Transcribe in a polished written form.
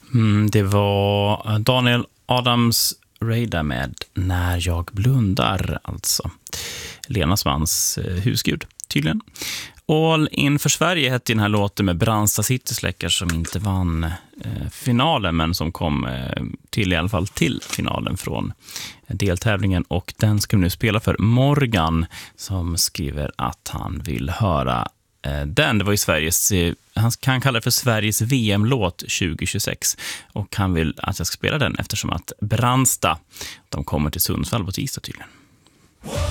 Det var Daniel Adams Radar med När jag blundar, alltså Lena Svans husgud, tydligen. All in för Sverige hette den här låten med Brandsta City Släckers som inte vann finalen, men som kom till i alla fall till finalen från deltävlingen, och den ska vi nu spela för Morgan som skriver att han vill höra den. Det var ju Sveriges, han kan kalla det för Sveriges VM-låt 2026, och han vill att jag ska spela den eftersom att Brandsta, de kommer till Sundsvall på tisdag tydligen.